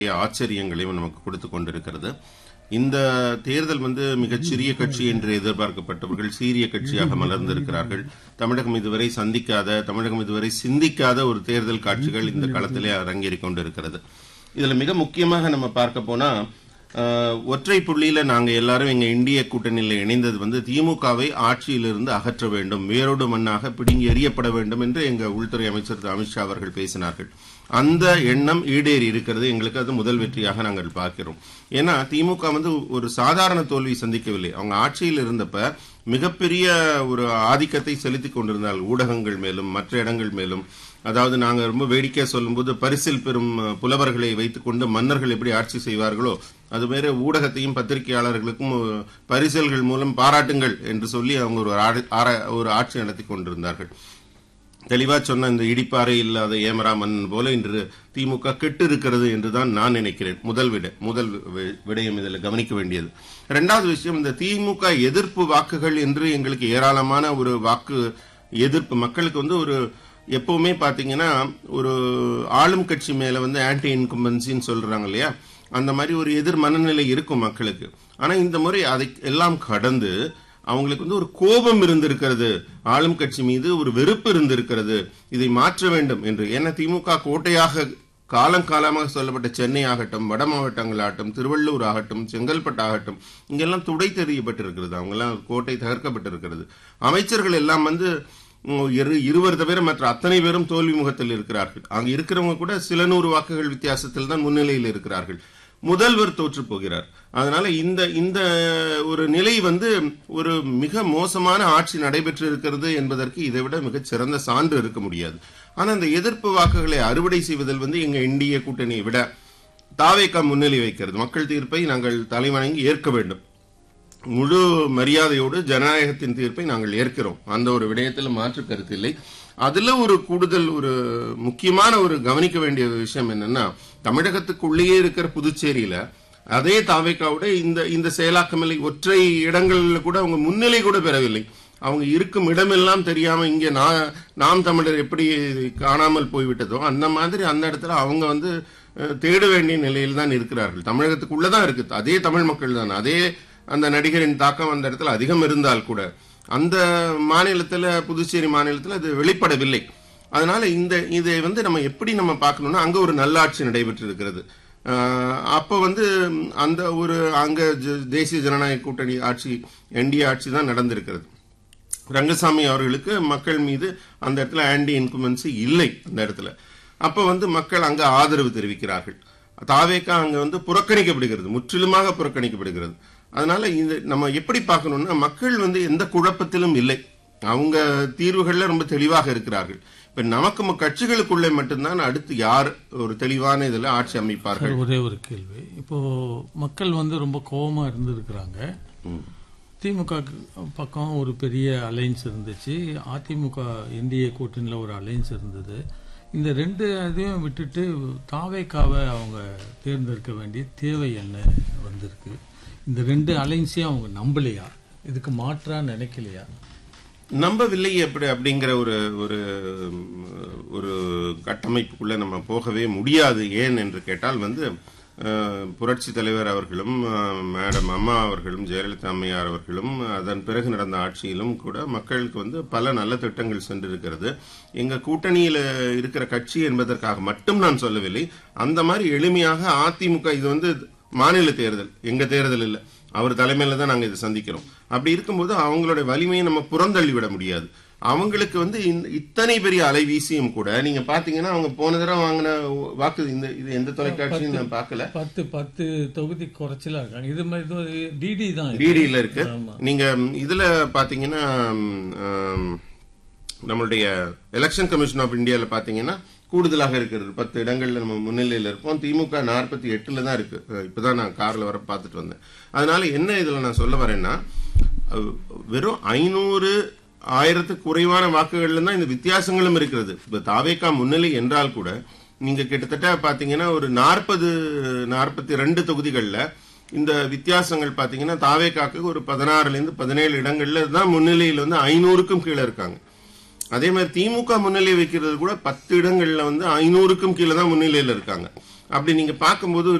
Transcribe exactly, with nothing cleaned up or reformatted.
ஆச்சரியங்களையும் நமக்கு கொடுத்து கொண்டிருக்கிறது. இந்த தேர்தல் வந்து மிகச்சிறிய கட்சி என்று எதிர்பார்க்கப்பட்டவர்கள் சீரிய கட்சியாக மலர்ந்திருக்கிறார்கள். தமிழகம் இதுவரை சந்திக்காத, தமிழகம் இதுவரை சிந்திக்காத ஒரு தேர்தல் காட்சிகள் இந்த களத்திலே அரங்கேறிக் கொண்டிருக்கிறது. இதுல மிக முக்கியமாக நம்ம பார்க்க போனா ஒற்றை புள்ளியில நாங்க எல்லாரும் எங்க இந்திய கூட்டணியில் இணைந்தது வந்து திமுகவை ஆட்சியிலிருந்து அகற்ற வேண்டும், வேரோடு மண்ணாக பிடுங்கி எறியப்பட வேண்டும் என்று எங்க உள்துறை அமைச்சர் அமித்ஷா அவர்கள் பேசினார்கள். அந்த எண்ணம் ஈடேறி இருக்கிறது. எங்களுக்கு அது முதல் வெற்றியாக நாங்கள் பார்க்கிறோம். ஏன்னா திமுக வந்து ஒரு சாதாரண தோல்வி சந்திக்கவில்லை. அவங்க ஆட்சியில் இருந்தப்ப மிகப்பெரிய ஒரு ஆதிக்கத்தை செலுத்திக் கொண்டிருந்தால் ஊடகங்கள் மேலும் மற்ற இடங்கள் மேலும். அதாவது நாங்க ரொம்ப வேடிக்கையா சொல்லும்போது பரிசில் பெறும் புலவர்களை வைத்துக் கொண்டு மன்னர்கள் எப்படி ஆட்சி செய்வார்களோ அது வேற ஊடகத்தையும் பத்திரிகையாளர்களுக்கும் பரிசல்கள் மூலம் பாராட்டுங்கள் என்று சொல்லி அவங்க ஒரு ஒரு ஆட்சி நடத்தி கொண்டிருந்தார்கள். தெளிவா சொன்ன இந்த இடிப்பாறை இல்லாத ஏமரா மன்னன் போல இன்று திமுக கெட்டு இருக்கிறது என்றுதான் நான் நினைக்கிறேன். முதல் விட முதல் விடயம் இதில் கவனிக்க வேண்டியது. இரண்டாவது விஷயம், இந்த திமுக எதிர்ப்பு வாக்குகள் என்று எங்களுக்கு ஏராளமான ஒரு வாக்கு எதிர்ப்பு மக்களுக்கு வந்து ஒரு எப்பவுமே பாத்தீங்கன்னா ஒரு ஆளும் கட்சி மேல வந்து ஆன்டி இன்கம்பன்சின்னு சொல்றாங்க இல்லையா, அந்த மாதிரி ஒரு எதிர் மனநிலை இருக்கும் மக்களுக்கு. ஆனா இந்த முறை அதை எல்லாம் கடந்து அவங்களுக்கு வந்து ஒரு கோபம் இருந்திருக்கிறது, ஆளும் கட்சி மீது ஒரு வெறுப்பு இருந்திருக்கிறது, இதை மாற்ற வேண்டும் என்று. ஏன்னா திமுக கோட்டையாக காலம் காலமாக சொல்லப்பட்ட சென்னை ஆகட்டும், வட மாவட்டங்கள் ஆகட்டும், திருவள்ளூர் ஆகட்டும், செங்கல்பட்டு ஆகட்டும், இங்கெல்லாம் துடை தெரியப்பட்டிருக்கிறது. அவங்கெல்லாம் கோட்டை தகர்க்கப்பட்டிருக்கிறது. அமைச்சர்கள் எல்லாம் வந்து இருவர் தவிர மற்ற அத்தனை பேரும் தோல்வி முகத்தில் இருக்கிறார்கள். அங்க இருக்கிறவங்க கூட சில நூறு வாக்குகள் வித்தியாசத்தில் தான் முன்னிலையில் இருக்கிறார்கள். முதல்வர் தோற்று போகிறார். அதனால இந்த இந்த ஒரு நிலை வந்து ஒரு மிக மோசமான ஆட்சி நடைபெற்று இருக்கிறது என்பதற்கு இதை விட மிகச் சிறந்த சான்று இருக்க முடியாது. ஆனா இந்த எதிர்ப்பு வாக்குகளை அறுவடை செய்வதில் வந்து எங்க இந்திய கூட்டணியை விட தாவேகா முன்னிலை வைக்கிறது. மக்கள் தீர்ப்பை நாங்கள் தலைவணங்கி ஏற்க வேண்டும். முழு மரியாதையோடு ஜனநாயகத்தின் தீர்ப்பை நாங்கள் ஏற்கிறோம். அந்த ஒரு விடயத்தில் மாற்று கருத்து இல்லை. அதுல ஒரு கூடுதல் ஒரு முக்கியமான ஒரு கவனிக்க வேண்டிய விஷயம் என்னன்னா, தமிழகத்துக்குள்ளேயே இருக்கிற புதுச்சேரியில அதே தாவேக்காவோட இந்த இந்த செயலாக்கமில்லை. ஒற்றை இடங்கள்ல கூட அவங்க முன்னிலை கூட பெறவில்லை. அவங்க இருக்கும் இடமெல்லாம் தெரியாம இங்க நாம் தமிழர் எப்படி காணாமல் போய்விட்டதோ அந்த மாதிரி அந்த இடத்துல அவங்க வந்து தேட வேண்டிய நிலையில் தான் இருக்கிறார்கள். தமிழகத்துக்குள்ளதான் இருக்கு, அதே தமிழ் மக்கள் தான், அதே அந்த நடிகரின் தாக்கம் அந்த இடத்துல அதிகம் இருந்தால் கூட அந்த மாநிலத்துல புதுச்சேரி மாநிலத்தில் அது வெளிப்படவில்லை. அதனால இந்த இதை வந்து நம்ம எப்படி நம்ம பார்க்கணும்னா, அங்க ஒரு நல்லாட்சி நடைபெற்று இருக்கிறது. அப்ப வந்து அந்த ஒரு அங்க தேசிய ஜனநாயக கூட்டணி ஆட்சி என்டிஏ ஆட்சி தான் நடந்திருக்கிறது. ரங்கசாமி அவர்களுக்கு மக்கள் மீது அந்த இடத்துல ஆன்டி இன்குமென்சி இல்லை. அந்த இடத்துல அப்ப வந்து மக்கள் அங்க ஆதரவு தெரிவிக்கிறார்கள். தாவேக்கா அங்க வந்து புறக்கணிக்கப்படுகிறது, முற்றிலுமாக புறக்கணிக்கப்படுகிறது. அதனால இந்த நம்ம எப்படி பார்க்கணும்னா, மக்கள் வந்து எந்த குழப்பத்திலும் இல்லை, அவங்க தீர்வுகள்ல ரொம்ப தெளிவாக இருக்கிறார்கள். இப்ப நமக்கு கட்சிகளுக்குள்ளே மட்டும்தான் அடுத்து யார் ஒரு தெளிவான இதுல ஆட்சி அமைப்பார்கள். ஒரே ஒரு கேள்வி, இப்போ மக்கள் வந்து ரொம்ப கோபமா இருந்திருக்கிறாங்க. திமுக பக்கம் ஒரு பெரிய அலைன்ஸ் இருந்துச்சு, அதிமுக என்டிஏ கூட்டணியில் ஒரு அலைன்ஸ் இருந்தது. இந்த ரெண்டு இதையும் விட்டுட்டு தாவேக்காவை அவங்க தேர்ந்தெடுக்க வேண்டிய தேவை என்ன வந்திருக்கு? இந்த ரெண்டு அலைன்ஸையும் அவங்க நம்பலையா, இதுக்கு மாற்றா நினைக்கலையா? நம்பவில்லை எப்படி அப்படிங்கிற ஒரு ஒரு கட்டமைப்புக்குள்ள நம்ம போகவே முடியாது. ஏன் என்று கேட்டால் வந்து புரட்சி தலைவர் அவர்களும் மேடம் அம்மா அவர்களும் ஜெயலலிதா அம்மையார் அவர்களும் அதன் பிறகு நடந்த ஆட்சியிலும் கூட மக்களுக்கு வந்து பல நல்ல திட்டங்கள் சென்றிருக்கிறது. எங்க கூட்டணியில இருக்கிற கட்சி என்பதற்காக மட்டும் நான் சொல்லவில்லை. அந்த மாதிரி எளிமையாக அதிமுக இது வந்து மாநில தேர்தல், எங்க தேர்தல் இல்ல, அவர் தலைமையில தான் நாங்க இதை சந்திக்கிறோம். அப்படி இருக்கும்போது அவங்களுடைய வலிமையை நம்ம புறந்தள்ளி விட முடியாது. அவங்களுக்கு வந்து இத்தனை பெரிய அலைவீசியும் கூட நீங்க பாத்தீங்கன்னா அவங்க போன தடவை வாங்கின வாக்கு இந்த இது எந்த தொலைக்காட்சியும் நான் பார்க்கல, பத்து பத்து தொகுதி குறைச்சலா இருக்காங்க. இது மாதிரி டிடி தான், டிடில இருக்கு. நீங்க இதுல பாத்தீங்கன்னா நம்மளுடைய எலெக்ஷன் கமிஷன் ஆஃப் இந்தியால பாத்தீங்கன்னா கூடுதலாக இருக்கிறது. பத்து இடங்கள்ல நம்ம முன்னிலையில் இருப்போம். திமுக நாற்பத்தி எட்டுல தான் இருக்கு. இப்பதான் நான் கார்ல வர பார்த்துட்டு வந்தேன். அதனால என்ன இதுல நான் சொல்ல வரேன்னா, வெறும் ஐநூறு ஆயிரத்துக்கு குறைவான வாக்குகள்ல தான் இந்த வித்தியாசங்களும் இருக்கிறது. இப்ப தாவேக்கா முன்னிலை என்றால் கூட நீங்க கிட்டத்தட்ட பாத்தீங்கன்னா ஒரு நாற்பது நாற்பத்தி ரெண்டு தொகுதிகள்ல இந்த வித்தியாசங்கள் பாத்தீங்கன்னா தாவேக்காக்கு ஒரு பதினாறுல இருந்து பதினேழு இடங்கள்ல தான் முன்னிலையில் வந்து ஐநூறுக்கும் கீழே இருக்காங்க. அதே மாதிரி திமுக முன்னிலை வைக்கிறது கூட பத்து இடங்கள்ல வந்து ஐநூறுக்கும் கீழே தான் முன்னிலையில் இருக்காங்க. அப்படி நீங்க பார்க்கும்போது